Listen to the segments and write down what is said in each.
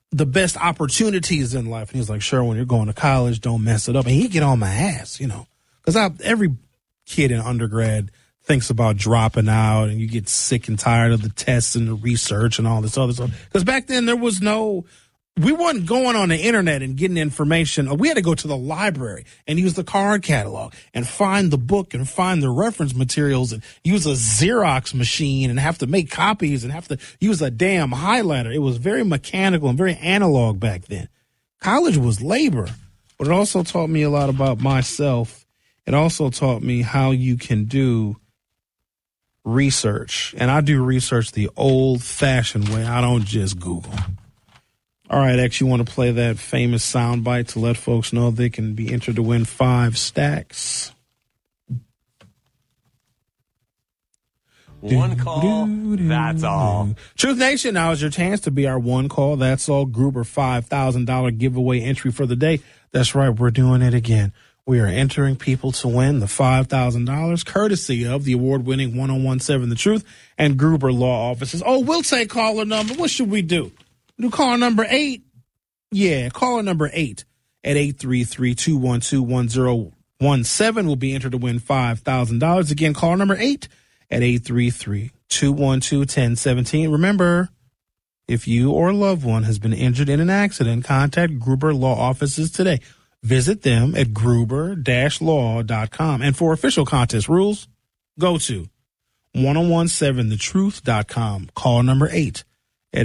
the best opportunities in life. And he's like, sure, when you're going to college, don't mess it up. And he'd get on my ass, because every kid in undergrad thinks about dropping out, and you get sick and tired of the tests and the research and all this other stuff. Because back then we weren't going on the internet and getting information. We had to go to the library and use the card catalog and find the book and find the reference materials and use a Xerox machine and have to make copies and have to use a damn highlighter. It was very mechanical and very analog back then. College was labor, but it also taught me a lot about myself. It also taught me how you can do research. And I do research the old-fashioned way. I don't just Google. All right, X, you want to play that famous soundbite to let folks know they can be entered to win 5 stacks? One call, that's all. Truth Nation, now is your chance to be our one call, that's all Gruber $5,000 giveaway entry for the day. That's right, we're doing it again. We are entering people to win the $5,000 courtesy of the award-winning 1017 The Truth and Gruber Law Offices. Oh, we'll take caller number. What should we do? Do caller number 8? Yeah, caller number 8 at 833-212-1017 will be entered to win $5,000. Again, caller number 8 at 833-212-1017. Remember, if you or a loved one has been injured in an accident, contact Gruber Law Offices today. Visit them at gruber-law.com. And for official contest rules, go to 1017thetruth.com. Call number 8 at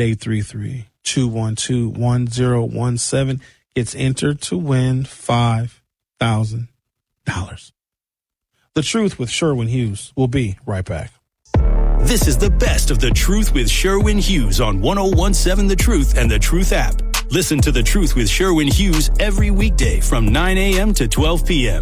833-212-1017 gets entered to win $5,000. The Truth with Sherwin Hughes. We'll be right back. This is the best of The Truth with Sherwin Hughes on 1017 The Truth and The Truth app. Listen to The Truth with Sherwin Hughes every weekday from 9 a.m. to 12 p.m.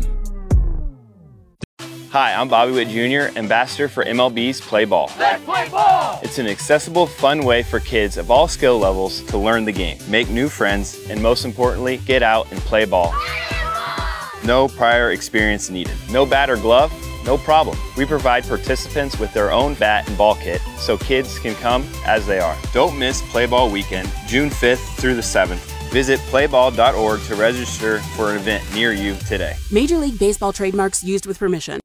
Hi, I'm Bobby Witt Jr., ambassador for MLB's Play Ball. Let's play ball! It's an accessible, fun way for kids of all skill levels to learn the game, make new friends, and most importantly, get out and play ball. No prior experience needed. No bat or glove? No problem. We provide participants with their own bat and ball kit so kids can come as they are. Don't miss Play Ball Weekend, June 5th through the 7th. Visit playball.org to register for an event near you today. Major League Baseball trademarks used with permission.